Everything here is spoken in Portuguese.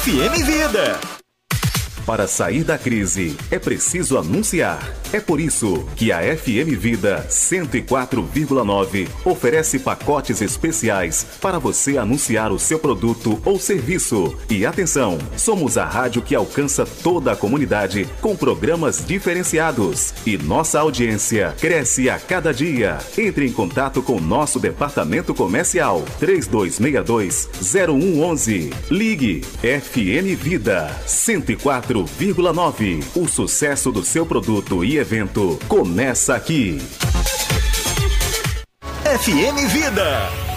FM Vida. Para sair da crise, é preciso anunciar. É por isso que a FM Vida 104,9 oferece pacotes especiais para você anunciar o seu produto ou serviço. E atenção, somos a rádio que alcança toda a comunidade com programas diferenciados. E nossa audiência cresce a cada dia. Entre em contato com nosso departamento comercial 3262-0111. Ligue FM Vida 104,9. O sucesso do seu produto e evento começa aqui. FM Vida.